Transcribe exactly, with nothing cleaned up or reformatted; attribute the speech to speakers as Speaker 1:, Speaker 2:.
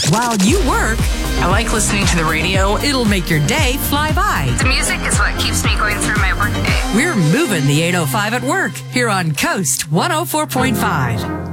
Speaker 1: while you work.
Speaker 2: I like listening to the radio.
Speaker 1: It'll make your day fly by.
Speaker 3: The music is what keeps me going through my workday.
Speaker 1: We're moving the eight oh five at work here on Coast one oh four point five.